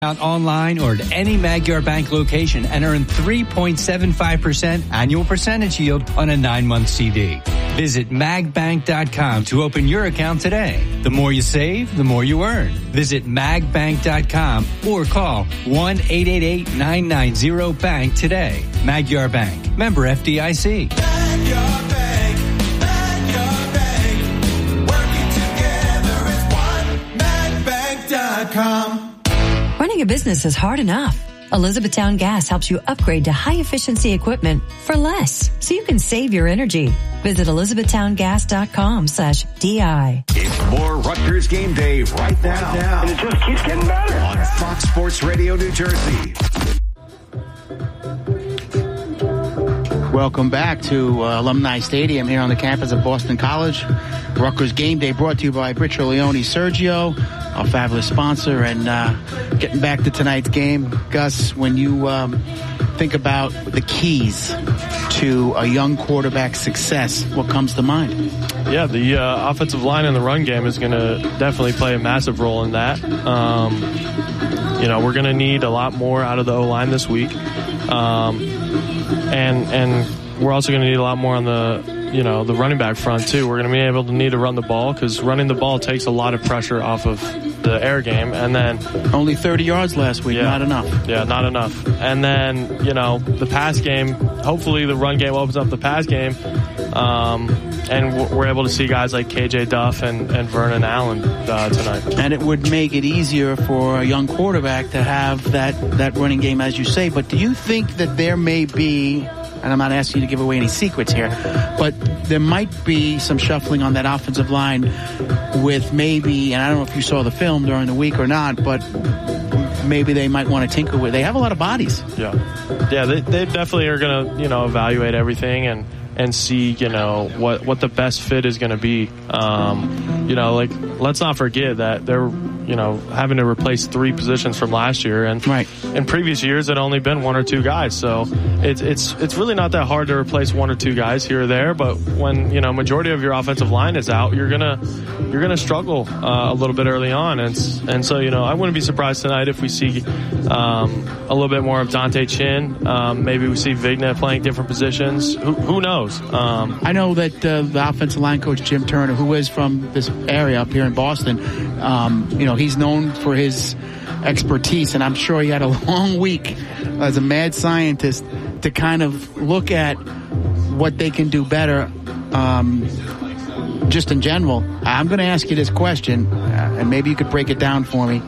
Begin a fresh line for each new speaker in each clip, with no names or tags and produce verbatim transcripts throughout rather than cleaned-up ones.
Online or at any Magyar Bank location and earn three point seven five percent annual percentage yield on a nine-month C D. Visit mag bank dot com to open your account today. The more you save, the more you earn. Visit mag bank dot com or call one eight eight eight nine nine zero bank today. Magyar Bank. Member F D I C.
Magyar Bank. Magyar Bank. Working together as one. mag bank dot com.
Running a business is hard enough. Elizabethtown Gas helps you upgrade to high-efficiency equipment for less, so you can save your energy. Visit elizabethtown gas dot com slash D I.
It's more Rutgers Game Day right now. Right now.
And it just keeps getting better.
On Fox Sports Radio New Jersey.
Welcome back to uh, Alumni Stadium here on the campus of Boston College. Rutgers Game Day brought to you by Britcher Leone Sergio, our fabulous sponsor. And uh, getting back to tonight's game, Gus, when you um, think about the keys to a young quarterback's success, what comes to mind?
Yeah, the uh, offensive line in the run game is going to definitely play a massive role in that. Um, you know, we're going to need a lot more out of the O-line this week. Um, and and we're also going to need a lot more on the, you know, the running back front, too. We're going to be able to need to run the ball because running the ball takes a lot of pressure off of the air game. And then
only thirty yards last week,
yeah,
not enough.
Yeah, not enough. And then, you know, the pass game, hopefully the run game opens up the pass game. Um, and we're able to see guys like K J Duff and, and Vernon Allen uh, tonight.
And it would make it easier for a young quarterback to have that, that running game, as you say. But do you think that there may be, and I'm not asking you to give away any secrets here, but there might be some shuffling on that offensive line with maybe, and I don't know if you saw the film during the week or not, but maybe they might want to tinker with. They have a lot of bodies.
Yeah. Yeah, they, they definitely are going to, you know, evaluate everything and, and see, you know, what, what the best fit is going to be. Um, you know, like, let's not forget that they're, you know, having to replace three positions from last year. And
right.
in previous years, it only been one or two guys. So it's, it's, it's really not that hard to replace one or two guys here or there. But when, you know, majority of your offensive line is out, you're going to, you're going to struggle uh, a little bit early on. And, and so, you know, I wouldn't be surprised tonight if we see um, a little bit more of Dante Chin. Um, maybe we see Vigna playing different positions. Who, who knows? Um,
I know that uh, the offensive line coach, Jim Turner, who is from this area up here in Boston, um, you know, he's known for his expertise, and I'm sure he had a long week as a mad scientist to kind of look at what they can do better. Um, just in general, I'm going to ask you this question, uh, and maybe you could break it down for me.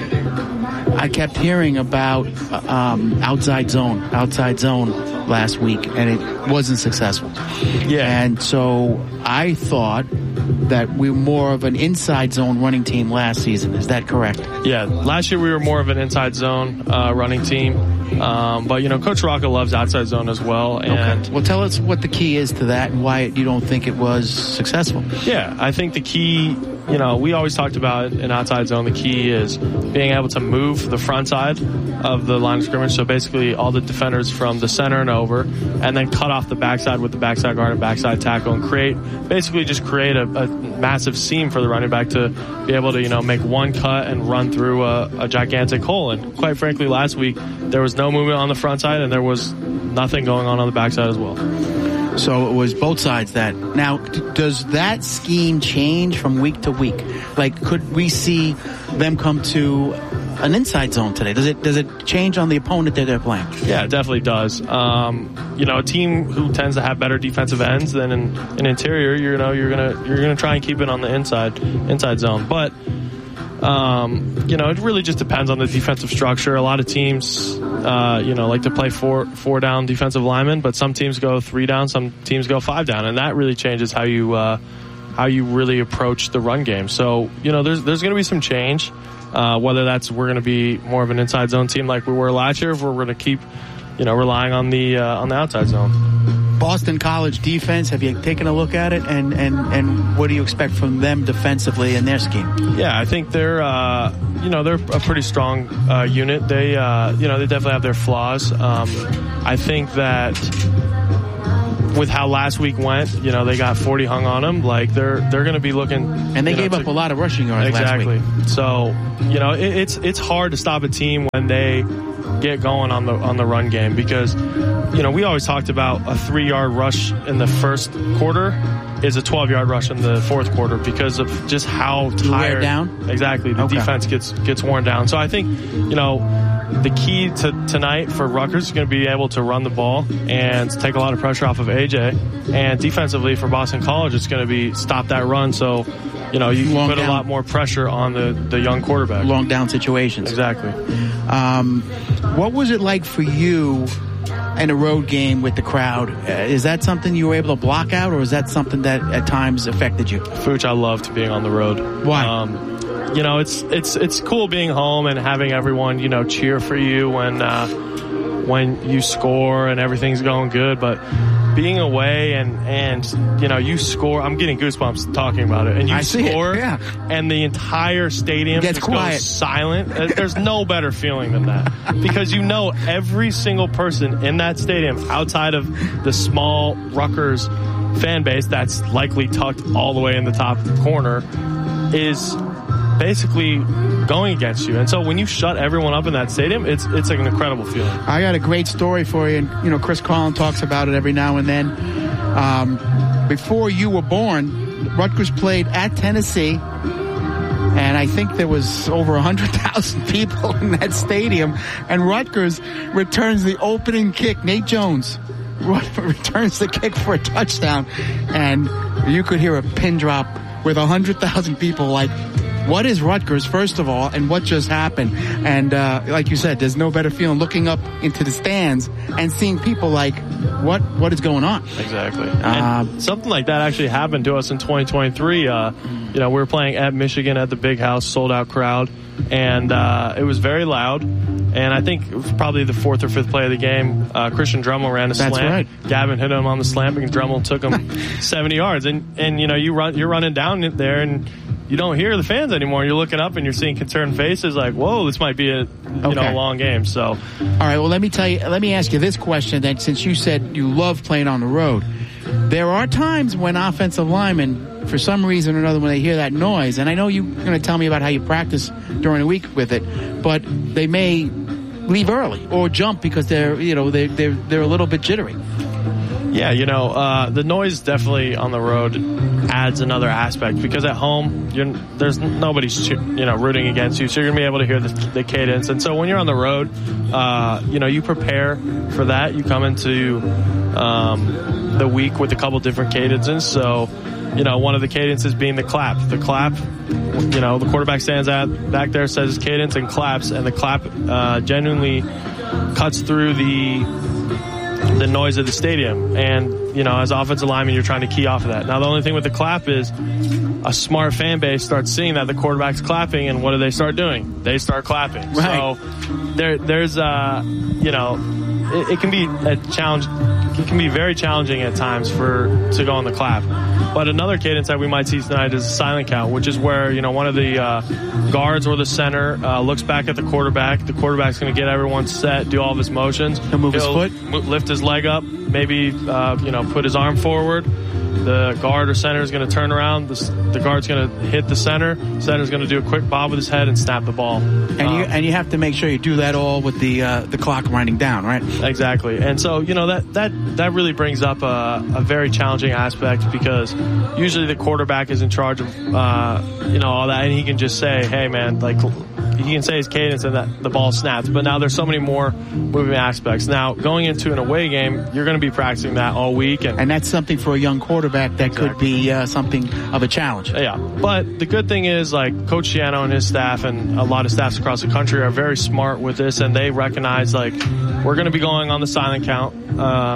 I kept hearing about um, outside zone, outside zone last week, and it wasn't successful.
Yeah.
And so I thought that we were more of an inside zone running team last season. Is that correct?
Yeah. Last year we were more of an inside zone uh, running team. Um, but, you know, Coach Rocca loves outside zone as well. And
okay. Well, tell us what the key is to that and why you don't think it was successful.
Yeah, I think the key, you know, we always talked about in outside zone, the key is being able to move the front side of the line of scrimmage. So basically all the defenders from the center and over, and then cut off the backside with the backside guard and backside tackle and create, basically just create a, a massive seam for the running back to be able to, you know, make one cut and run through a, a gigantic hole. And quite frankly, last week, there was no movement on the front side and there was nothing going on on the backside as well.
So it was both sides that. Now, does that scheme change from week to week? Like, could we see them come to an inside zone today? Does it does it change on the opponent that they're playing?
Yeah, it definitely does. Um, you know, a team who tends to have better defensive ends than an, an interior, you know, you're gonna you're gonna try and keep it on the inside inside zone, but. Um, you know, it really just depends on the defensive structure. A lot of teams, uh, you know, like to play four four down defensive linemen, but some teams go three down, some teams go five down, and that really changes how you uh, how you really approach the run game. So, you know, there's there's going to be some change. Uh, whether that's we're going to be more of an inside zone team like we were last year, if we're going to keep, you know, relying on the uh, on the outside zone.
Boston College defense, have you taken a look at it, and, and, and what do you expect from them defensively in their scheme?
Yeah, I think they're, uh, you know, they're a pretty strong uh, unit. They, uh, you know, they definitely have their flaws. Um, I think that, with how last week went, you know, they got forty hung on them. Like they're they're going to be looking,
and they
you know,
gave
to,
up a lot of rushing yards
exactly.
last week.
So, you know, it, it's it's hard to stop a team when they get going on the on the run game, because, you know, we always talked about a three yard rush in the first quarter is a twelve yard rush in the fourth quarter because of just how tired.
Wear down?
Exactly. The
okay. defense
gets gets worn down. So I think, you know, the key to tonight for Rutgers is going to be able to run the ball and take a lot of pressure off of A J. And defensively for Boston College, it's going to be stop that run. So, you know, you
Long
put
down.
a lot more pressure on the, the young quarterback.
Long down situations.
Exactly.
Um, what was it like for you in a road game with the crowd? Uh, is that something you were able to block out, or is that something that at times affected you?
Fooch, I loved being on the road.
Why?
Um, you know, it's it's it's cool being home and having everyone, you know, cheer for you when uh, when you score and everything's going good. But being away and and you know, you score, I'm getting goosebumps talking about it. And you
I see
score,
it, yeah.
and the entire stadium
Gets
just
quiet.
goes silent. There's no better feeling than that, because you know every single person in that stadium, outside of the small Rutgers fan base that's likely tucked all the way in the top corner, is basically going against you. And so when you shut everyone up in that stadium, it's it's like an incredible feeling.
I got a great story for you. And, you know, Chris Carlin talks about it every now and then. Um, before you were born, Rutgers played at Tennessee, and I think there was over one hundred thousand people in that stadium. And Rutgers returns the opening kick. Nate Jones returns the kick for a touchdown, and you could hear a pin drop with one hundred thousand people like, what is Rutgers, first of all, and what just happened? And uh, like you said, there's no better feeling looking up into the stands and seeing people like, what what is going on?
Exactly.
Uh,
and something like that actually happened to us in twenty twenty-three. Uh, you know, we were playing at Michigan at the Big House, sold out crowd, and uh, it was very loud. And I think it was probably the fourth or fifth play of the game. Uh, Christian Drummel ran a
That's
slant.
right.
Gavin hit him on the slant, and Drummel took him seventy yards. And and you know, you run you're running down there, and you don't hear the fans anymore. You're looking up and you're seeing concerned faces like, whoa, this might be a you
Okay.
know a long game. So,
all right, well, let me tell you, let me ask you this question then, since you said you love playing on the road. There are times when offensive linemen, for some reason or another, when they hear that noise, and I know you're going to tell me about how you practice during the week with it, but they may leave early or jump because they're, you know, they're, they're, they're a little bit jittery.
yeah, you know, uh, the noise definitely on the road adds another aspect, because at home, you're, there's nobody's, you know, rooting against you, so you're going to be able to hear the, the cadence. And so when you're on the road, uh, you know, you prepare for that. You come into um, the week with a couple different cadences. So, you know, one of the cadences being the clap. The clap, you know, the quarterback stands at back there, says his cadence, and claps, and the clap uh, genuinely cuts through the the noise of the stadium. And, you know, as offensive lineman, you're trying to key off of that. Now, the only thing with the clap is a smart fan base starts seeing that the quarterback's clapping, and what do they start doing? They start clapping.
Right.
So there, there's, uh, you know, it, it can be a challenge. It can be very challenging at times for to go on the clap. But another cadence that we might see tonight is a silent count, which is where, you know, one of the uh, guards or the center uh, looks back at the quarterback. The quarterback's going to get everyone set, do all of his motions.
He'll move his foot.
m- lift his leg up, maybe, uh, you know, put his arm forward. The guard or center is going to turn around. The, the guard's going to hit the center. Center's going to do a quick bob with his head and snap the ball.
And
Um,
you and you have to make sure you do that all with the uh, the clock winding down, right?
Exactly. And so, you know, that that, that really brings up a, a very challenging aspect, because usually the quarterback is in charge of, uh, you know, all that, and he can just say, hey, man, like, he can say his cadence and that the ball snaps. But now there's so many more moving aspects. Now, going into an away game, you're going to be practicing that all week. And,
And that's something for a young quarterback that could
Exactly.
be uh, something of a challenge.
Yeah, but the good thing is, like, Coach Shiano and his staff and a lot of staffs across the country are very smart with this, and they recognize, like, we're going to be going on the silent count.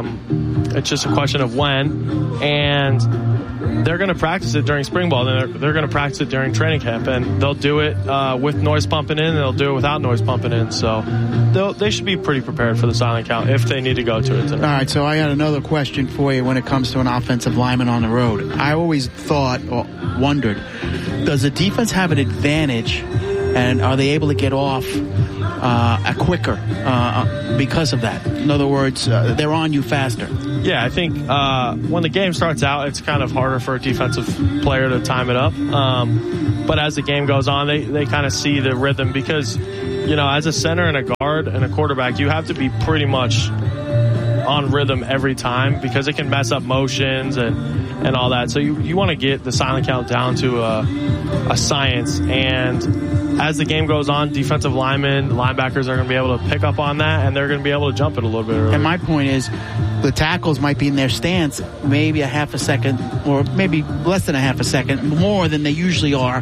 Um, it's just a question of when, and they're going to practice it during spring ball. They're, they're going to practice it during training camp, and they'll do it uh, with noise pumping in, and they'll do it without noise pumping in. So they'll, they should be pretty prepared for the silent count if they need to go to it tonight.
All right, so I got another question for you when it comes to an offensive lineman on the road. I always thought or wondered, does the defense have an advantage, and are they able to get off uh, a quicker uh, because of that? In other words, uh, they're on you faster.
Yeah, I think uh, when the game starts out, it's kind of harder for a defensive player to time it up. Um, but as the game goes on, they, they kind of see the rhythm because, you know, as a center and a guard and a quarterback, you have to be pretty much on rhythm every time because it can mess up motions and, and all that. So you, you want to get the silent count down to a, a science. And as the game goes on, defensive linemen, linebackers are going to be able to pick up on that, and they're going to be able to jump it a little bit earlier.
And my point is, the tackles might be in their stance maybe a half a second or maybe less than a half a second more than they usually are,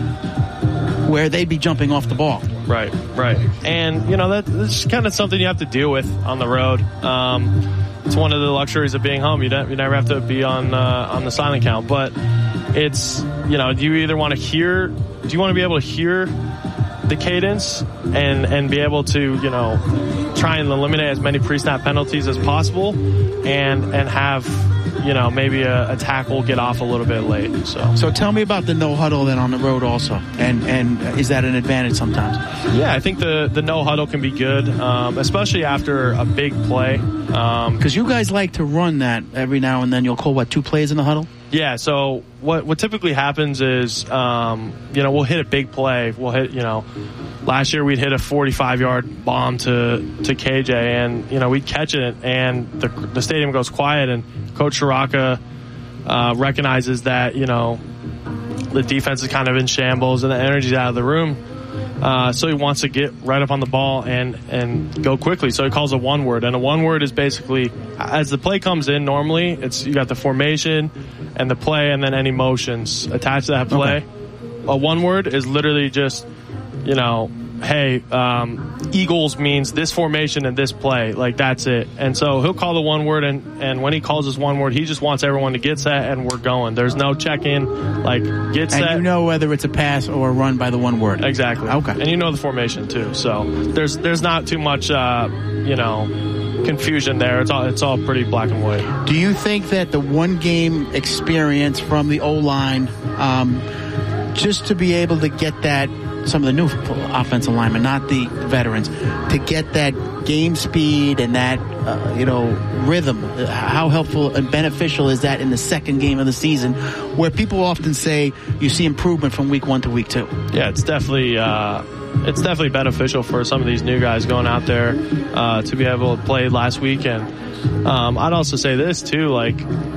where they'd be jumping off the ball.
Right, right. And, you know, that, that's kind of something you have to deal with on the road. Um, it's one of the luxuries of being home. You, don't, you never have to be on uh, on the silent count. But it's, you know, do you either want to hear, do you want to be able to hear the cadence and, and be able to, you know, try and eliminate as many pre-snap penalties as possible and and have, you know, maybe a, a tackle get off a little bit late. So
so tell me about the no huddle then on the road also. And and is that an advantage sometimes?
Yeah, I think the, the no huddle can be good, um, especially after a big play. Um,
because you guys like to run that every now and then. You'll call, what, two plays in the huddle?
Yeah, so what what typically happens is, um, you know, we'll hit a big play. We'll hit, you know, last year we'd hit a forty-five yard bomb to, to K J, and, you know, we'd catch it, and the the stadium goes quiet, and Coach Shiraka uh, recognizes that, you know, the defense is kind of in shambles and the energy's out of the room. Uh, so he wants to get right up on the ball and, and go quickly. So he calls a one word, and a one word is basically, as the play comes in, normally it's, you got the formation and the play and then any motions attached to that play. Okay. A one word is literally just, you know, hey, um, Eagles means this formation and this play. Like, that's it. And so he'll call the one word, and, and when he calls his one word, he just wants everyone to get set, and we're going. There's no check-in. Like, get set.
And you know whether it's a pass or a run by the one word.
Exactly.
Okay.
And you know the formation, too. So there's there's not too much, uh, you know, confusion there. It's all, it's all pretty black and white.
Do you think that the one-game experience from the O-line, um, just to be able to get that, some of the new offensive linemen, not the veterans, to get that game speed and that, uh, you know, rhythm, how helpful and beneficial is that in the second game of the season, where people often say you see improvement from week one to week two?
Yeah, it's definitely uh, it's definitely beneficial for some of these new guys going out there uh, to be able to play last week. And um, I'd also say this too, like,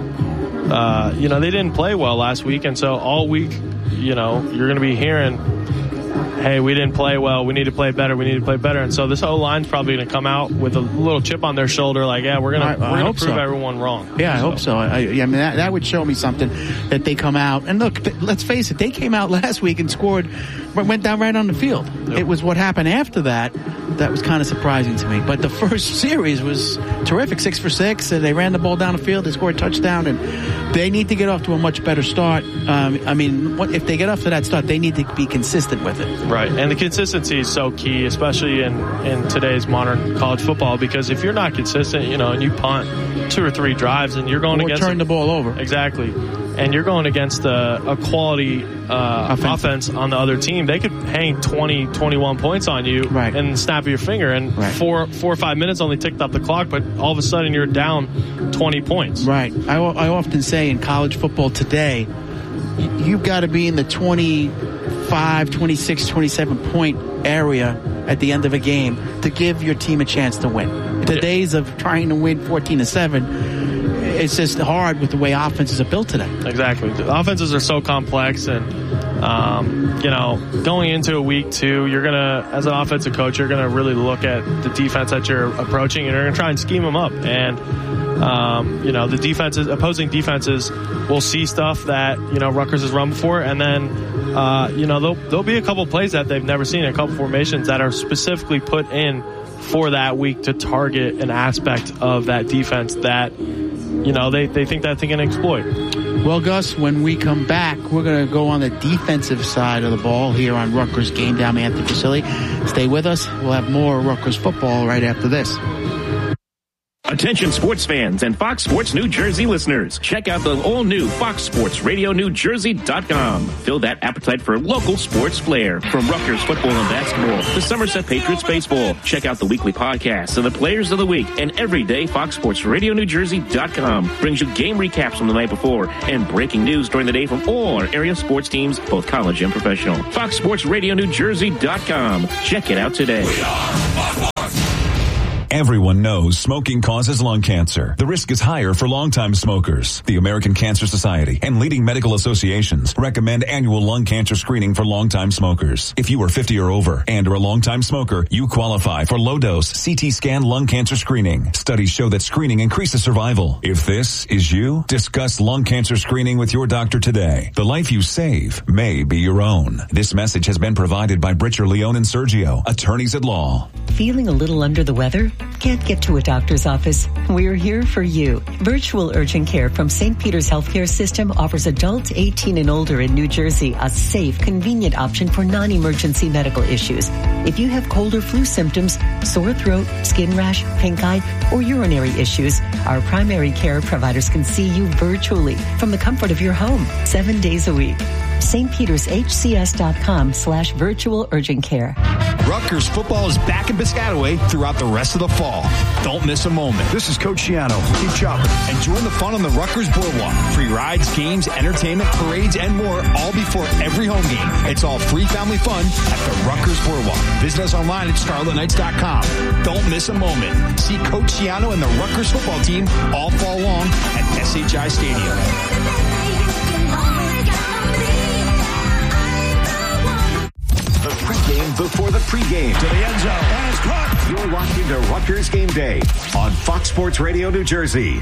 uh, you know, they didn't play well last week, and so all week, you know, you're going to be hearing, hey, we didn't play well, we need to play better, we need to play better. And so this whole line's probably going to come out with a little chip on their shoulder, like, yeah, we're going to we're going to prove so. everyone wrong.
Yeah, I
so.
hope so. I, I mean, that, that would show me something, that they come out. And look, th- let's face it, they came out last week and scored, went down right on the field. Yep. It was what happened after that that was kind of surprising to me. But the first series was terrific, six for six, and they ran the ball down the field, they scored a touchdown, and they need to get off to a much better start. Um, I mean, what, if they get off to that start, they need to be consistent with it.
Right, and the consistency is so key, especially in, in today's modern college football, because if you're not consistent, you know, and you punt two or three drives and you're going
or
against...
turn the ball over.
Exactly. And you're going against a, a quality uh, offense on the other team. They could hang twenty, twenty-one points on you
right.
and snap of your finger, and
right.
four, four or five minutes only ticked up the clock, but all of a sudden you're down twenty points.
Right. I, I often say in college football today, you've got to be in the twenty-five, twenty-six, twenty-seven point area at the end of a game to give your team a chance to win. The
yeah. days
of trying to win fourteen to seven, it's just hard with the way offenses are built today.
Exactly. The offenses are so complex, and um, you know, going into a week two, you're gonna, as an offensive coach, you're gonna really look at the defense that you're approaching, and you're gonna try and scheme them up. And um, you know, the defenses, opposing defenses, will see stuff that, you know, Rutgers has run before, and then uh, you know, there'll, there'll be a couple plays that they've never seen, a couple formations that are specifically put in for that week to target an aspect of that defense that, you know, they, they think that they can exploit.
Well, Gus, when we come back, we're going to go on the defensive side of the ball here on Rutgers Game Down Anthony Facility. Stay with us. We'll have more Rutgers football right after this.
Attention sports fans and Fox Sports New Jersey listeners. Check out the all-new Fox Sports Radio New Jersey dot com. Fill that appetite for local sports flair. From Rutgers football and basketball to Somerset Patriots baseball. Check out the weekly podcasts and the players of the week. And every day, Fox Sports Radio New Jersey dot com brings you game recaps from the night before and breaking news during the day from all our area sports teams, both college and professional. Fox Sports Radio New Jersey dot com. Check it out today.
Everyone knows smoking causes lung cancer. The risk is higher for longtime smokers. The American Cancer Society and leading medical associations recommend annual lung cancer screening for longtime smokers. If you are fifty or over and are a longtime smoker, you qualify for low-dose C T scan lung cancer screening. Studies show that screening increases survival. If this is you, discuss lung cancer screening with your doctor today. The life you save may be your own. This message has been provided by Britcher, Leone, and Sergio, attorneys at law.
Feeling a little under the weather? Can't get to a doctor's office? We're here for you. Virtual Urgent Care from Saint Peter's Healthcare System offers adults eighteen and older in New Jersey a safe, convenient option for non-emergency medical issues. If you have cold or flu symptoms, sore throat, skin rash, pink eye, or urinary issues, our primary care providers can see you virtually from the comfort of your home, seven days a week. Saint Peter's H C S dot com slash virtual urgent care.
Rutgers football is back in Piscataway throughout the rest of the fall. Don't miss a moment.
This is Coach Shiano. Keep chopping.
And join the fun on the Rutgers Boardwalk. Free rides, games, entertainment, parades, and more, all before every home game. It's all free family fun at the Rutgers Boardwalk. Visit us online at scarlet knights dot com. Don't miss a moment. See Coach Shiano and the Rutgers football team all fall long at S H I Stadium.
The pregame before the pregame.
To the end zone. And it's caught.
You're locked into Rutgers Game Day on Fox Sports Radio New Jersey.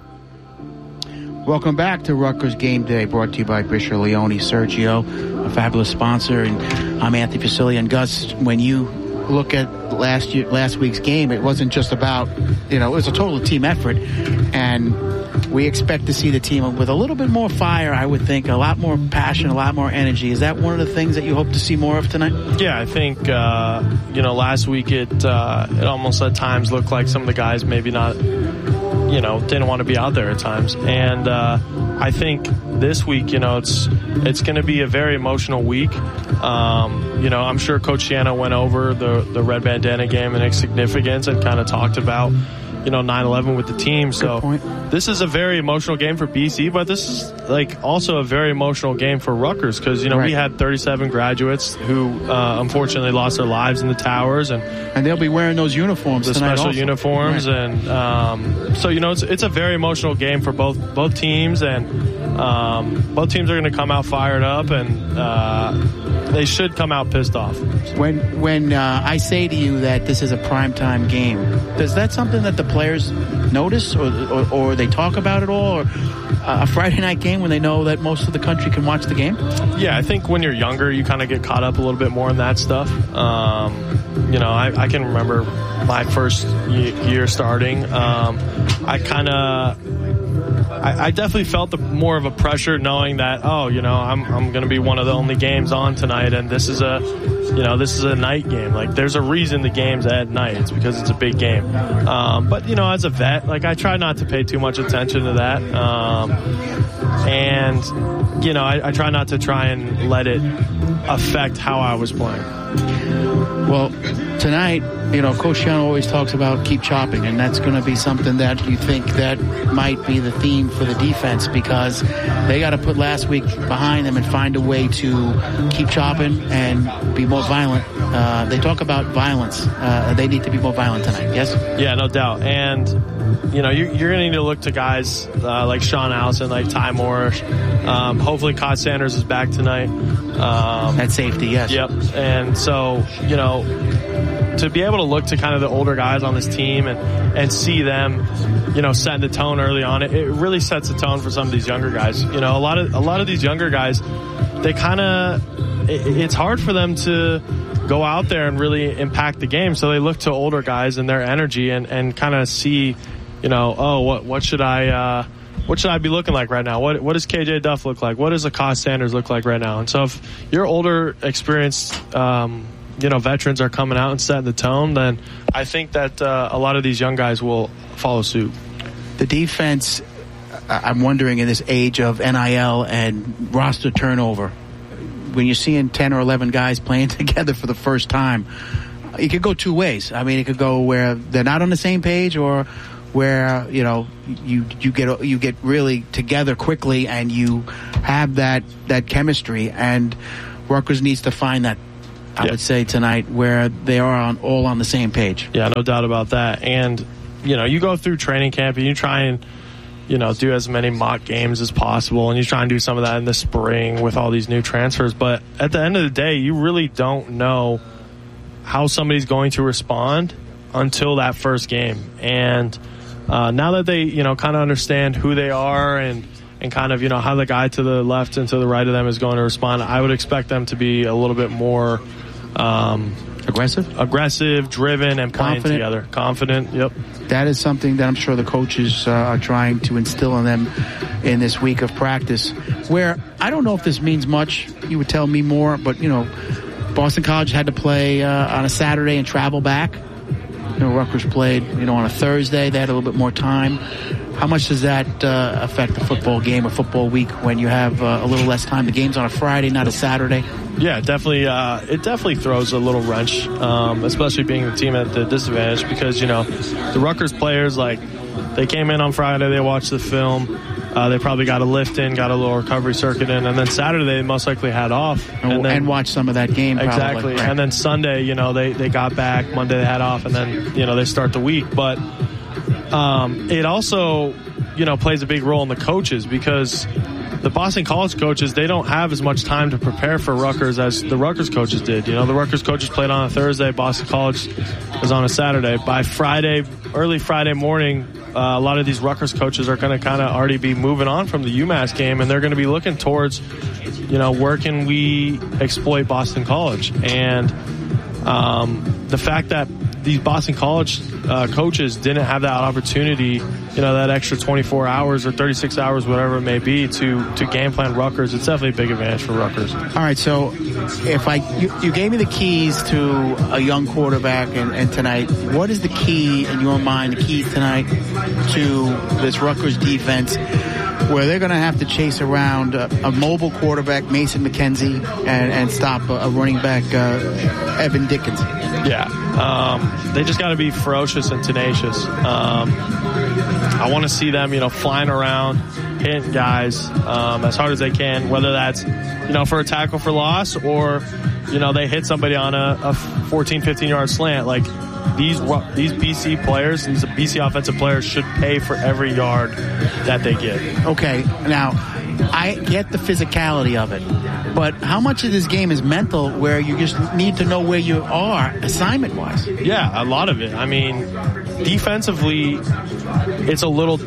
Welcome back to Rutgers Game Day, brought to you by Britcher, Leone, Sergio, a fabulous sponsor. And I'm Anthony Facilli. And Gus, when you look at last year, last week's game, it wasn't just about, you know, it was a total team effort. And we expect to see the team with a little bit more fire, I would think, a lot more passion, a lot more energy. Is that one of the things that you hope to see more of tonight?
Yeah, I think, uh, you know, last week it uh, it almost at times looked like some of the guys maybe not, you know, didn't want to be out there at times. And uh, I think this week, you know, it's it's going to be a very emotional week. Um, you know, I'm sure Coach Shiano went over the, the red bandana game and its significance and kind of talked about, you know, nine eleven with the team. So this is a very emotional game for B C, but this is like also a very emotional game for Rutgers because, you know, right. we had thirty-seven graduates who uh, unfortunately lost their lives in the towers. And
and they'll be wearing those uniforms
the
tonight
special
also.
uniforms. Right. And um, so, you know, it's it's a very emotional game for both, both teams. And um, both teams are going to come out fired up and uh, they should come out pissed off.
When, when uh, I say to you that this is a primetime game, is that something that the players notice or, or, or they talk about it all? Or uh, a Friday night game when they know that most of the country can watch the game?
Yeah, I think when you're younger, you kind of get caught up a little bit more in that stuff. Um, you know, I, I can remember my first year starting. Um, I kind of... I, I definitely felt the, more of a pressure knowing that, oh, you know, I'm I'm going to be one of the only games on tonight, and this is a, you know, this is a night game. Like, there's a reason the game's at night. It's because it's a big game. Um, but, you know, as a vet, like, I try not to pay too much attention to that. Um, and, you know, I, I try not to try and let it affect how I was playing.
Well, tonight, you know, Coach Shiano always talks about keep chopping, and that's going to be something that you think that might be the theme for the defense because they got to put last week behind them and find a way to keep chopping and be more violent. Uh, they talk about violence. Uh, they need to be more violent tonight, yes?
Yeah, no doubt. And, you know, you're, you're going to need to look to guys uh, like Sean Allison, like Ty Moore. Um, hopefully, Cod Sanders is back tonight. Um,
At safety, yes.
Yep. And so, you know, to be able to look to kind of the older guys on this team and, and see them, you know, setting the tone early on, it, it really sets the tone for some of these younger guys. You know, a lot of a lot of these younger guys, they kind of, it, it's hard for them to go out there and really impact the game. So they look to older guys and their energy and, and kind of see, you know, oh, what what should I uh, what should I be looking like right now? What what does K J Duff look like? What does Akash Sanders look like right now? And so if you're older, experienced um, you know, veterans are coming out and setting the tone, then I think that uh, a lot of these young guys will follow suit.
The defense, I'm wondering, in this age of N I L and roster turnover, when you're seeing ten or eleven guys playing together for the first time, it could go two ways. I mean, it could go where they're not on the same page, or where, you know, you you get you get really together quickly and you have that that chemistry. And Rutgers needs to find that, I yeah. would say, tonight, where they are on, all on the same page.
Yeah, no doubt about that. And, you know, you go through training camp and you try and, you know, do as many mock games as possible, and you try and do some of that in the spring with all these new transfers. But at the end of the day, you really don't know how somebody's going to respond until that first game. And uh, now that they, you know, kind of understand who they are and, and kind of, you know, how the guy to the left and to the right of them is going to respond, I would expect them to be a little bit more um,
aggressive,
aggressive, driven, and playing
confident
together. Confident, yep.
That is something that I'm sure the coaches uh, are trying to instill in them in this week of practice, where I don't know if this means much. You would tell me more, but, you know, Boston College had to play uh, on a Saturday and travel back. You know, Rutgers played, you know, on a Thursday. They had a little bit more time. How much does that uh, affect the football game or football week when you have uh, a little less time? The game's on a Friday, not a Saturday.
Yeah, definitely. Uh, it definitely throws a little wrench, um, especially being the team at the disadvantage, because, you know, the Rutgers players, like, they came in on Friday, they watched the film, uh, they probably got a lift in, got a little recovery circuit in, and then Saturday they most likely had off.
And, and, then, and watched some of that game, probably.
Exactly.
Right.
And then Sunday, you know, they, they got back, Monday they had off, and then, you know, they start the week. But um, it also, you know, plays a big role in the coaches, because the Boston College coaches, they don't have as much time to prepare for Rutgers as the Rutgers coaches did. You know, the Rutgers coaches played on a Thursday, Boston College was on a Saturday. By Friday, early Friday morning, uh, a lot of these Rutgers coaches are going to kind of already be moving on from the UMass game, and they're going to be looking towards, you know, where can we exploit Boston College? And um, the fact that these Boston College uh, coaches didn't have that opportunity, you know, that extra twenty-four hours or thirty-six hours, whatever it may be, to, to game plan Rutgers, it's definitely a big advantage for Rutgers.
All right, so if I you, you gave me the keys to a young quarterback, and, and tonight, what is the key in your mind, the keys tonight to this Rutgers defense, where they're going to have to chase around a, a mobile quarterback, Mason McKenzie, and, and stop a, a running back, uh, Evan Dickinson?
Yeah, um, they just got to be ferocious and tenacious. Um, I want to see them, you know, flying around, hitting guys um, as hard as they can, whether that's, you know, for a tackle for loss, or, you know, they hit somebody on a, a fourteen, fifteen yard slant. Like, these these B C players, these B C offensive players should pay for every yard that they get.
Okay, now, I get the physicality of it, but how much of this game is mental, where you just need to know where you are assignment-wise?
Yeah, a lot of it. I mean, defensively, it's a little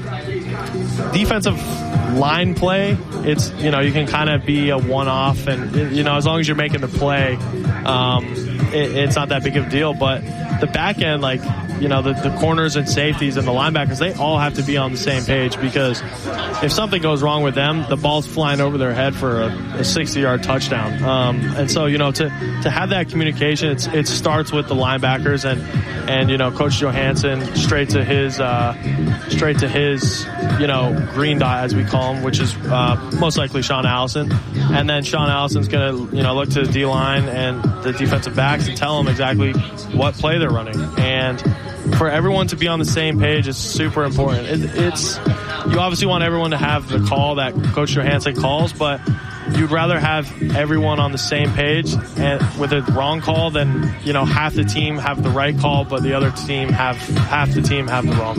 defensive line play. It's, you know, you can kind of be a one-off, and, you know, as long as you're making the play, um, it, it's not that big of a deal. But the back end, like, you know, the, the corners and safeties and the linebackers, they all have to be on the same page, because if something goes wrong with them, the ball's flying over their head for a sixty yard touchdown. Um, and so, you know, to, to have that communication, it's, it starts with the linebackers, and, and, you know, Coach Johansson straight to his, uh, straight to his, you know, green dot, as we call him, which is, uh, most likely Sean Allison. And then Sean Allison's going to, you know, look to the D-line and the defensive backs and tell them exactly what play they're running. And for everyone to be on the same page is super important. It, it's you obviously want everyone to have the call that Coach Johansson calls, but you'd rather have everyone on the same page and with a wrong call than, you know, half the team have the right call, but the other team have half the team have the wrong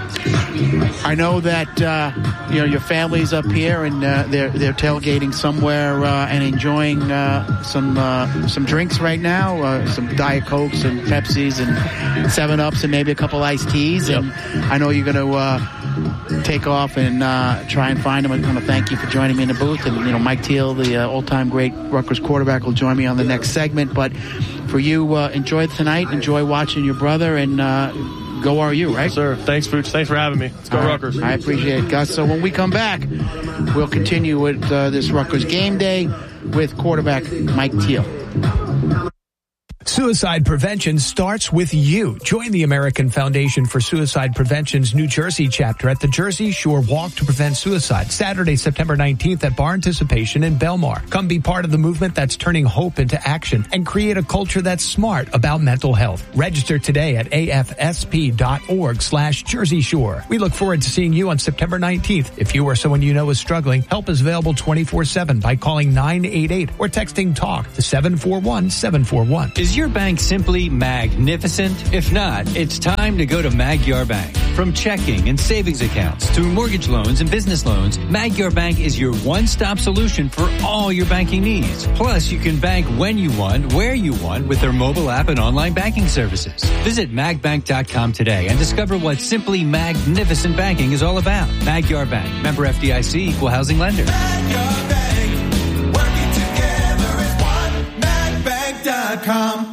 call.
I know that uh, you know, your family's up here, and uh, they're they're tailgating somewhere uh, and enjoying uh, some uh, some drinks right now, uh, some Diet Cokes and Pepsis and Seven Ups and maybe a couple iced teas. Yep. And I know you're going to uh, take off and uh, try and find them. I want to thank you for joining me in the booth, and, you know, Mike Teal, the uh, all-time great Rutgers quarterback, will join me on the next segment. But for you, uh, enjoy tonight, enjoy watching your brother, and uh, go R U, right?
Yes, sir. Thanks, Pooch. Thanks for having me. Let's go,
All right.
Rutgers.
I appreciate it, Gus. So when we come back, we'll continue with uh, this Rutgers game day with quarterback Mike Teal.
Suicide prevention starts with you. Join the American Foundation for Suicide Prevention's New Jersey chapter at the Jersey Shore Walk to Prevent Suicide, Saturday, September nineteenth at Bar Anticipation in Belmar. Come be part of the movement that's turning hope into action and create a culture that's smart about mental health. Register today at afsp.org slash Jersey Shore. We look forward to seeing you on September nineteenth. If you or someone you know is struggling, help is available twenty-four seven by calling nine eight eight or texting TALK to seven four one seven four one.
Is your bank simply magnificent? If not, it's time to go to Magyar Bank. From checking and savings accounts to mortgage loans and business loans, Magyar Bank is your one-stop solution for all your banking needs. Plus, you can bank when you want, where you want with their mobile app and online banking services. Visit mag bank dot com today and discover what simply magnificent banking is all about. Magyar Bank, member F D I C, equal housing lender.
Magyar Bank, working together as one. mag bank dot com.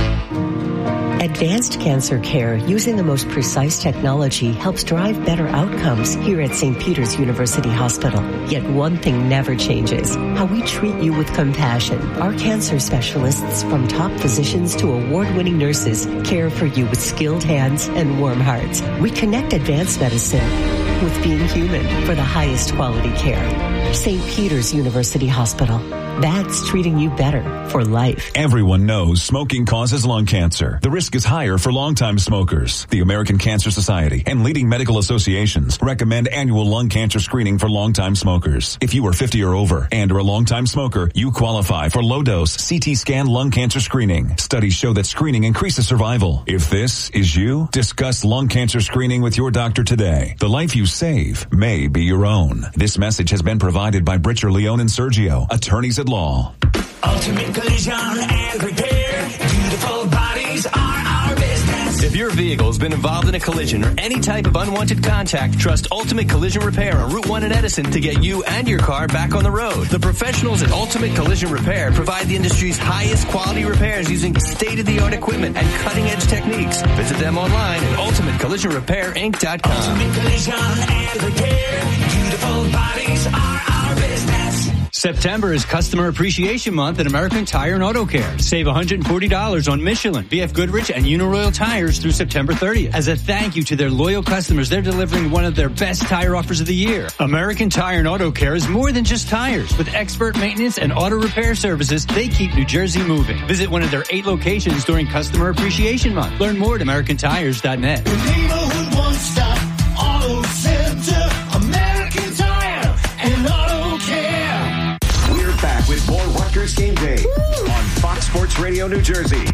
Advanced cancer care using the most precise technology helps drive better outcomes here at Saint Peter's University Hospital. Yet one thing never changes: how we treat you with compassion. Our cancer specialists, from top physicians to award-winning nurses, care for you with skilled hands and warm hearts. We connect advanced medicine with being human for the highest quality care. Saint Peter's University Hospital. That's treating you better for life.
Everyone knows smoking causes lung cancer. The risk is higher for longtime smokers. The American Cancer Society and leading medical associations recommend annual lung cancer screening for longtime smokers. If you are fifty or over and are a longtime smoker, you qualify for low-dose C T scan lung cancer screening. Studies show that screening increases survival. If this is you, discuss lung cancer screening with your doctor today. The life you save may be your own. This message has been provided by Britcher, Leone, and Sergio, attorneys at law.
Ultimate Collision and Repair. Beautiful bodies are our business.
If your vehicle has been involved in a collision or any type of unwanted contact, trust Ultimate Collision Repair on Route one in Edison to get you and your car back on the road. The professionals at Ultimate Collision Repair provide the industry's highest quality repairs using state-of-the-art equipment and cutting-edge techniques. Visit them online at ultimate collision repair inc dot com.
Ultimate Collision and Repair. Beautiful bodies are our business.
September is Customer Appreciation Month at American Tire and Auto Care. Save one hundred forty dollars on Michelin, B F Goodrich, and Uniroyal tires through September thirtieth. As a thank you to their loyal customers, they're delivering one of their best tire offers of the year. American Tire and Auto Care is more than just tires. With expert maintenance and auto repair services, they keep New Jersey moving. Visit one of their eight locations during Customer Appreciation Month. Learn more at american tires dot net.
Neighborhood one-stop auto center. American Tire and Auto Care.
We're back with more Rutgers Game Day Woo! On Fox Sports Radio New Jersey.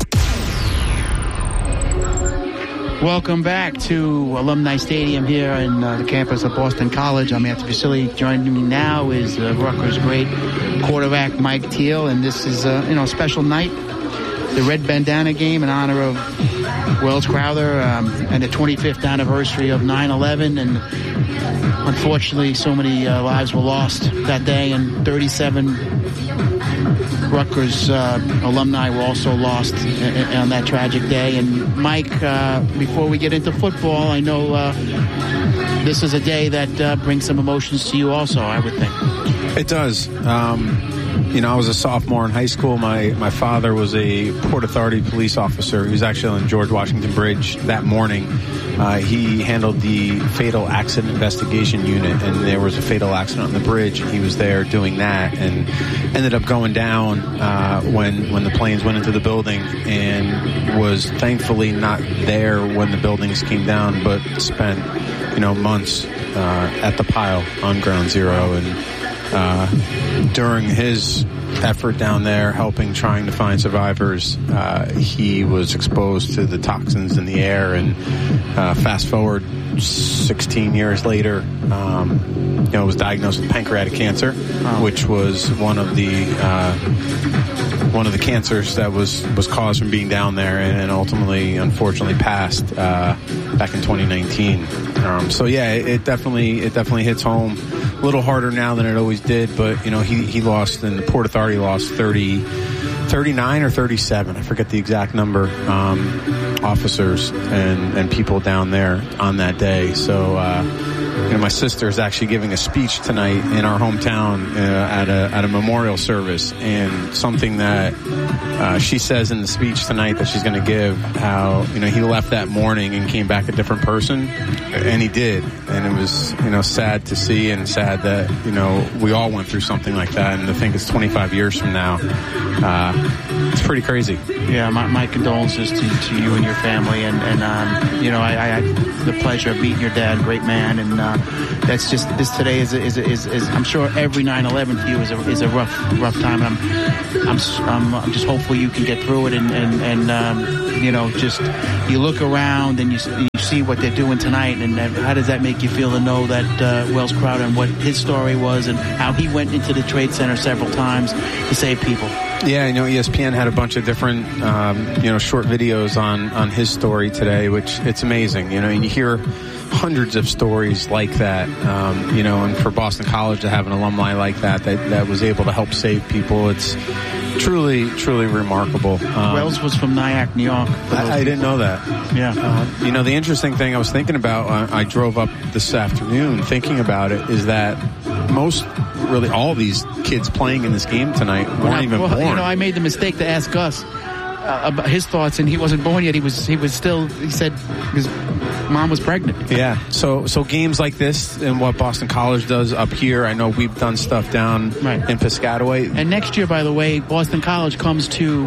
Welcome back to Alumni Stadium here in uh, the campus of Boston College. I'm Anthony Vasili. Joining me now is uh, Rutgers great quarterback Mike Teal, and this is uh, you know a special night, the Red Bandana game in honor of Wells Crowther um, and the twenty-fifth anniversary of nine eleven, and unfortunately so many uh, lives were lost that day, and thirty-seven Rutgers uh, alumni were also lost on that tragic day. And Mike, uh, before we get into football, I know uh, this is a day that uh, brings some emotions to you also, I would think.
It does. Um, you know, I was a sophomore in high school. My, my father was a Port Authority police officer. He was actually on George Washington Bridge that morning. Uh, he handled the fatal accident investigation unit, and there was a fatal accident on the bridge, and he was there doing that, and ended up going down uh, when when the planes went into the building, and was thankfully not there when the buildings came down, but spent you know months uh, at the pile on Ground Zero, and uh, during his effort down there helping trying to find survivors, uh, he was exposed to the toxins in the air, and uh, fast forward sixteen years later, um, you know, was diagnosed with pancreatic cancer, oh. which was one of the uh, one of the cancers that was was caused from being down there, and, and ultimately, unfortunately, passed uh, back in twenty nineteen. Um, so yeah, it, it definitely it definitely hits home. A little harder now than it always did, but you know, he he lost, and the Port Authority lost thirty, thirty-nine or thirty-seven, I forget the exact number, um, officers and and people down there on that day. So uh, you know, my sister is actually giving a speech tonight in our hometown uh, at a at a memorial service, and something that uh, she says in the speech tonight that she's going to give, how, you know, he left that morning and came back a different person, and he did, and it was, you know, sad to see, and sad that, you know, we all went through something like that, and to think it's twenty-five years from now, uh, it's pretty crazy.
Yeah, my, my condolences to, to you and your family, and, and um, you know, I, I had the pleasure of meeting your dad, great man, and uh, that's just, this today is, is, is, is, I'm sure every nine eleven for you is a, is a rough, rough time, and I'm, I'm, I'm, I'm just hopeful you can get through it, and, and, and um, you know, just, you look around and you, you see what they're doing tonight, and how does that make you feel to know that uh, Wells Crowder and what his story was, and how he went into the Trade Center several times to save people?
Yeah, you know, E S P N had a bunch of different, um, you know, short videos on, on his story today, which it's amazing, you know, and you hear hundreds of stories like that, um, you know, and for Boston College to have an alumni like that, that, that was able to help save people, it's truly, truly remarkable. Um,
Wells was from Nyack, New York.
I, I didn't know that.
Yeah.
Uh, you know, the interesting thing I was thinking about, uh, I drove up this afternoon thinking about it, is that most, really all these kids playing in this game tonight weren't
well,
even
well,
born.
You know, I made the mistake to ask Gus uh, about his thoughts, and he wasn't born yet. He was, he was still, he said his mom was pregnant.
Yeah. So, so games like this and what Boston College does up here, I know we've done stuff down right. in Piscataway.
And next year, by the way, Boston College comes to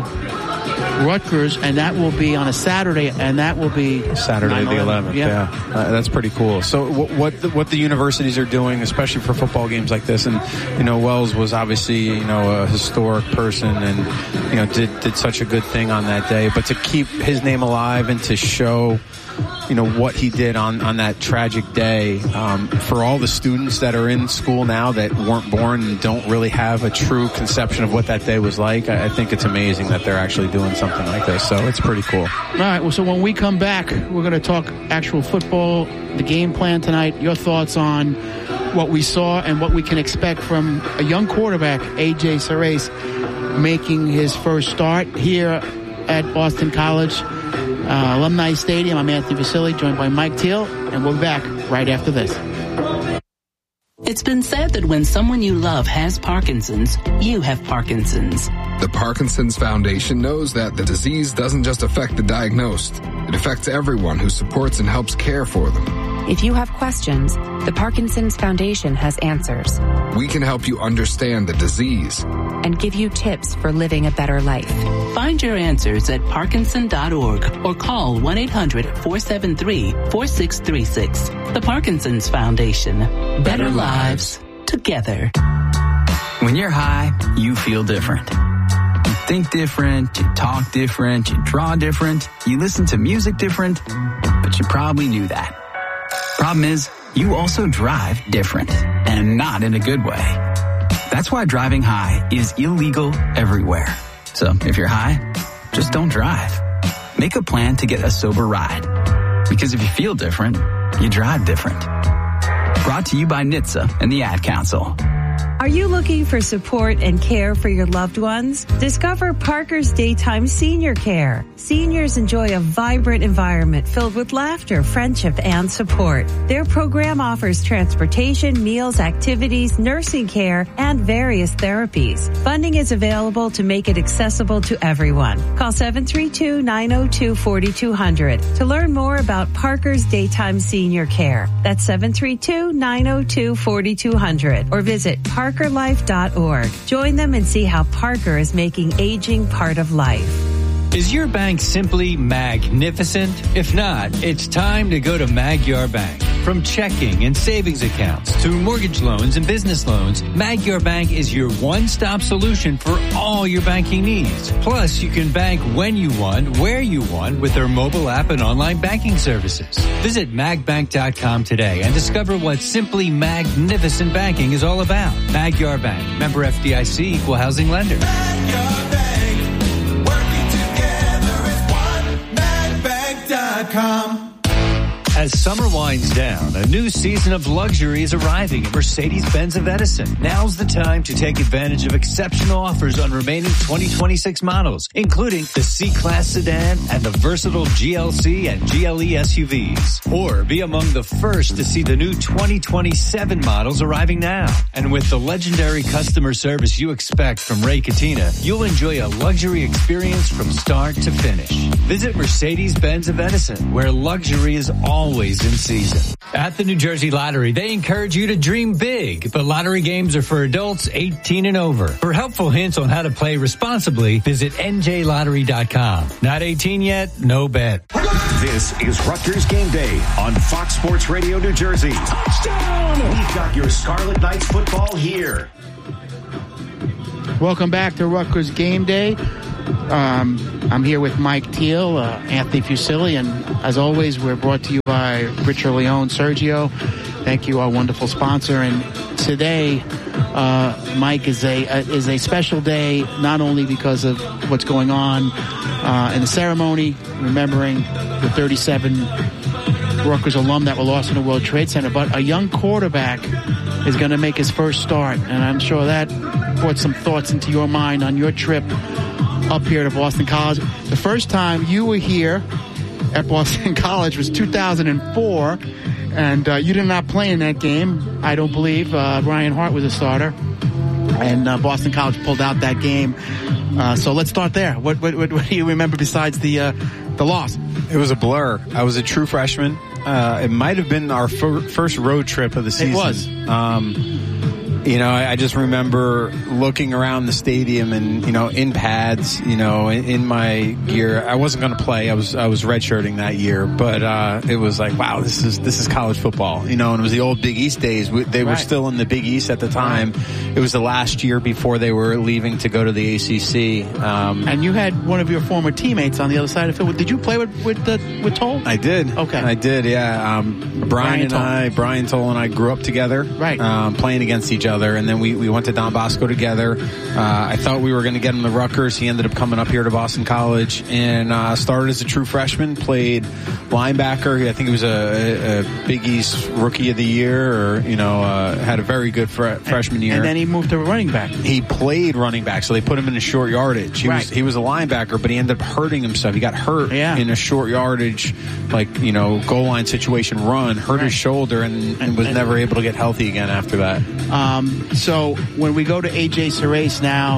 Rutgers, and that will be on a Saturday, and that will be
Saturday the eleventh. Yeah, yeah. Uh, that's pretty cool. So what what the, what the universities are doing, especially for football games like this, and you know, Wells was obviously, you know, a historic person, and you know, did did such a good thing on that day. But to keep his name alive and to show, you know, what he did on, on that tragic day, um, for all the students that are in school now that weren't born and don't really have a true conception of what that day was like, I, I think it's amazing that they're actually doing something like this. So it's pretty cool.
All right. Well, so when we come back, we're going to talk actual football, the game plan tonight, your thoughts on what we saw and what we can expect from a young quarterback, A J Ceres, making his first start here at Boston College Uh, Alumni Stadium. I'm Anthony Vasili, joined by Mike Teal, and we'll be back right after this.
It's been said that when someone you love has Parkinson's, you have Parkinson's.
The Parkinson's Foundation knows that the disease doesn't just affect the diagnosed. It affects everyone who supports and helps care for them.
If you have questions, the Parkinson's Foundation has answers.
We can help you understand the disease
and give you tips for living a better life.
Find your answers at Parkinson dot org or call one eight hundred four seven three four six three six. The Parkinson's Foundation. Better lives together.
When you're high, you feel different. You think different, you talk different, you draw different, you listen to music different, but you probably knew that. Problem is, you also drive different, and not in a good way. That's why driving high is illegal everywhere. So if you're high, just don't drive. Make a plan to get a sober ride. Because if you feel different, you drive different. Brought to you by N H T S A and the Ad Council.
Are you looking for support and care for your loved ones? Discover Parker's Daytime Senior Care. Seniors enjoy a vibrant environment filled with laughter, friendship, and support. Their program offers transportation, meals, activities, nursing care, and various therapies. Funding is available to make it accessible to everyone. Call seven three two, nine oh two, four two zero zero to learn more about Parker's Daytime Senior Care. That's seven three two, nine oh two, four two zero zero or visit parker life dot org. Join them and see how Parker is making aging part of life.
Is your bank simply magnificent? If not, it's time to go to Magyar Bank. From checking and savings accounts to mortgage loans and business loans, Magyar Bank is your one-stop solution for all your banking needs. Plus, you can bank when you want, where you want with their mobile app and online banking services. Visit mag bank dot com today and discover what simply magnificent banking is all about. Magyar Bank, member F D I C, equal housing lender.
Magyar Bank, working together as one. mag bank dot com.
As summer winds down, a new season of luxury is arriving at Mercedes-Benz of Edison. Now's the time to take advantage of exceptional offers on remaining twenty twenty-six models, including the C-Class sedan and the versatile G L C and G L E S U Vs. Or be among the first to see the new twenty twenty-seven models arriving now. And with the legendary customer service you expect from Ray Katina, you'll enjoy a luxury experience from start to finish. Visit Mercedes-Benz of Edison, where luxury is always in season. At the New Jersey Lottery, they encourage you to dream big, but lottery games are for adults eighteen and over. For helpful hints on how to play responsibly, visit N J lottery dot com. Not eighteen yet? No bet.
This is Rutgers Game Day on Fox Sports Radio New Jersey. Touchdown! We've got your Scarlet Knights football here.
Welcome back to Rutgers Game Day. Um, I'm here with Mike Teal, uh, Anthony Fusilli, and as always, we're brought to you by Richard Leone, Sergio. Thank you, our wonderful sponsor. And today, uh, Mike, is a uh, is a special day, not only because of what's going on uh, in the ceremony, remembering the thirty-seven Rutgers alum that were lost in the World Trade Center, but a young quarterback is going to make his first start, and I'm sure that brought some thoughts into your mind on your trip up here to Boston College. The first time you were here at Boston College was two thousand four, and uh, you did not play in that game. I don't believe uh, Ryan Hart was a starter, and uh, Boston College pulled out that game. Uh, so let's start there. What, what, what, what do you remember besides the uh, the loss?
It was a blur. I was a true freshman. Uh, it might have been our fir- first road trip of the season.
It was.
Um, You know, I, I just remember looking around the stadium and, you know, in pads, you know, in, in my gear. I wasn't going to play. I was I was redshirting that year, but uh, it was like, wow, this is this is college football, you know. And it was the old Big East days. We, they were
right.
still in the Big East at the time. It was the last year before they were leaving to go to the A C C. Um,
and you had one of your former teammates on the other side of the field. Did you play with with uh, with Toll?
I did.
Okay,
I did. Yeah. Um, Brian,
Brian
and
Toll.
I, Brian Toll and I grew up together.
Right.
Um, playing against each other. And then we, we went to Don Bosco together. Uh, I thought we were going to get him to Rutgers. He ended up coming up here to Boston College and uh, started as a true freshman, played linebacker. I think he was a, a Big East Rookie of the Year, or, you know, uh, had a very good fre- freshman year.
And then he moved to running back.
He played running back, so they put him in a short yardage. He,
right.
was, he was a linebacker, but he ended up hurting himself. He got hurt
yeah.
in a short yardage, like, you know, goal line situation run, hurt
right.
his shoulder, and, and was
and,
never able to get healthy again after that.
Um, so when we go to A J Serace now,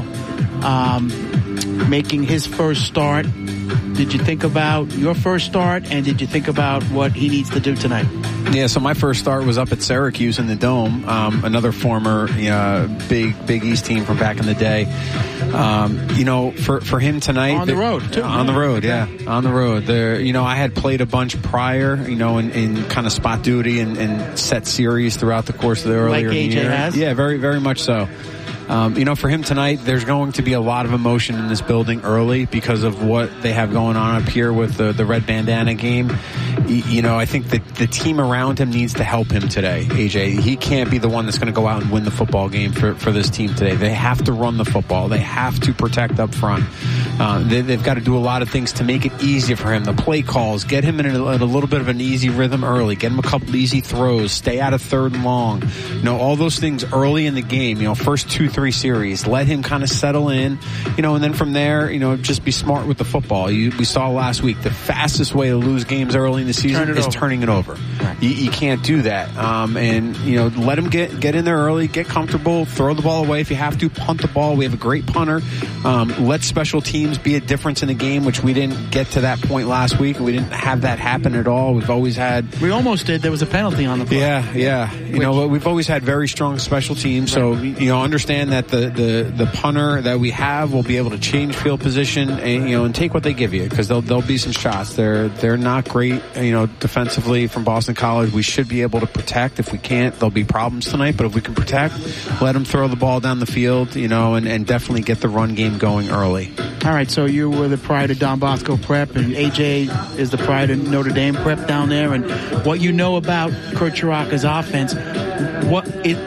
um, making his first start, did you think about your first start, and did you think about what he needs to do tonight?
Yeah, so my first start was up at Syracuse in the Dome, um, another former uh, big Big East team from back in the day. Um, you know, for for him tonight,
on the road, too.
on the road, yeah, on the road. There, you know, I had played a bunch prior, you know, in, in kind of spot duty and, and set series throughout the course of the earlier
like A J
year.
Has?
Yeah, very very much so. Um, you know, for him tonight, there's going to be a lot of emotion in this building early because of what they have going on up here with the, the red bandana game. You, you know, I think that the team around him needs to help him today, A J. He can't be the one that's going to go out and win the football game for, for this team today. They have to run the football. They have to protect up front. Uh, they, they've got to do a lot of things to make it easier for him. The play calls, get him in a, in a little bit of an easy rhythm early, get him a couple easy throws, stay out of third and long. You know, all those things early in the game, you know, first two, three series, let him kind of settle in, you know, and then from there, you know, just be smart with the football. You, we saw last week, the fastest way to lose games early in the season is over. turning it over. Right. You, you can't do that. Um, and, you know, let him get, get in there early, get comfortable, throw the ball away if you have to, punt the ball. We have a great punter. Um, let special teams be a difference in the game, which we didn't get to that point last week. We didn't have that happen at all. We've always had...
We almost did. There was a penalty on the play.
Yeah, yeah. You which, know, we've always had very strong special teams. So, right. you know, understand that the, the, the punter that we have will be able to change field position and, you know, and take what they give you, because there'll, there'll be some shots. They're, they're not great, you know, defensively from Boston College. We should be able to protect. If we can't, there'll be problems tonight. But if we can protect, let them throw the ball down the field, you know, and, and definitely get the run game going early.
All right, so you were the pride of Don Bosco Prep, and A J is the pride of Notre Dame Prep down there. And what you know about Kurt Chiraka's offense, what it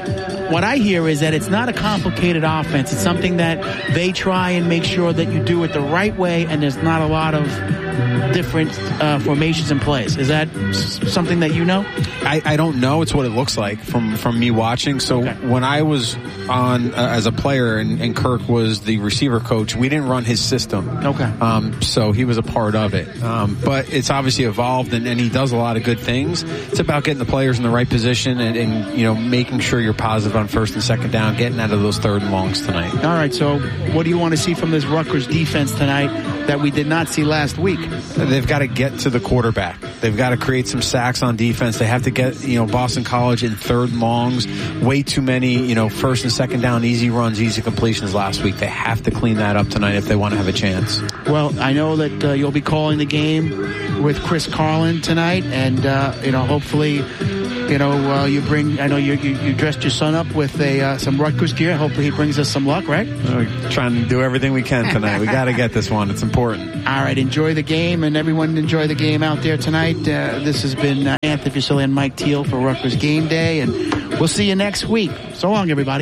what I hear is that it's not a complicated offense. It's something that they try and make sure that you do it the right way, and there's not a lot of different uh, formations and plays. Is that s- something that you know?
I, I don't know. It's what it looks like from, from me watching. So okay. when I was on uh, as a player and, and Kirk was the receiver coach, we didn't run his system.
Okay.
Um, so he was a part of it. Um, but it's obviously evolved, and, and he does a lot of good things. It's about getting the players in the right position and, and, you know, making sure you're positive on first and second down, getting out of those third and longs tonight.
All right. So what do you want to see from this Rutgers defense tonight that we did not see last week?
They've got to get to the quarterback. They've got to create some sacks on defense. They have to get, you know, Boston College in third and longs. Way too many, you know, first and second down, easy runs, easy completions last week. They have to clean that up tonight if they want to have a chance.
Well, I know that uh, you'll be calling the game with Chris Carlin tonight, and, uh, you know, hopefully, you know, uh, you bring, I know you, you, you dressed your son up with a uh, some Rutgers gear. Hopefully he brings us some luck, right?
We're trying to do everything we can tonight. We got to get this one. It's important.
All right. Enjoy the game, and everyone enjoy the game out there tonight. Uh, this has been uh, Anthony Fusilli and Mike Teal for Rutgers Game Day, and we'll see you next week. So long, everybody.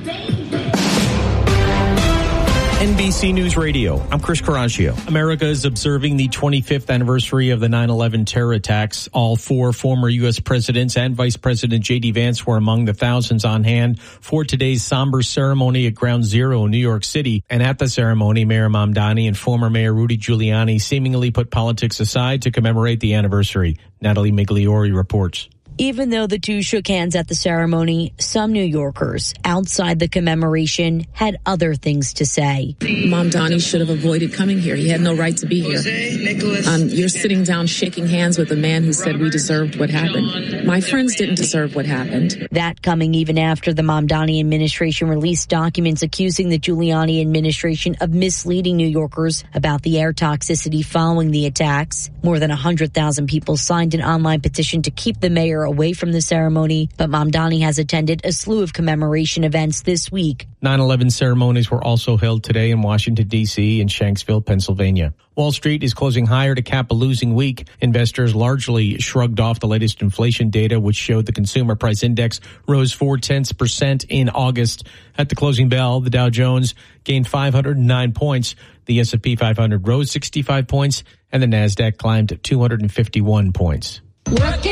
N B C News Radio. I'm Chris Caraccio. America is observing the twenty-fifth anniversary of the nine eleven terror attacks. All four former U S presidents and Vice President J D. Vance were among the thousands on hand for today's somber ceremony at Ground Zero in New York City. And at the ceremony, Mayor Mamdani and former Mayor Rudy Giuliani seemingly put politics aside to commemorate the anniversary. Natalie Migliori reports.
Even though the two shook hands at the ceremony, some New Yorkers outside the commemoration had other things to say.
Mamdani should have avoided coming here. He had no right to be here. Um, you're sitting down shaking hands with a man who said we deserved what happened. My friends didn't deserve what happened.
That coming even after the Mamdani administration released documents accusing the Giuliani administration of misleading New Yorkers about the air toxicity following the attacks. More than one hundred thousand people signed an online petition to keep the mayor away from the ceremony, but Mamdani has attended a slew of commemoration events this week.
nine eleven ceremonies were also held today in Washington, D C and Shanksville, Pennsylvania. Wall Street is closing higher to cap a losing week. Investors largely shrugged off the latest inflation data, which showed the consumer price index rose four tenths percent in August. At the closing bell, the Dow Jones gained five hundred nine points. The S and P five hundred rose sixty-five points, and the Nasdaq climbed two hundred fifty-one points.
Work it.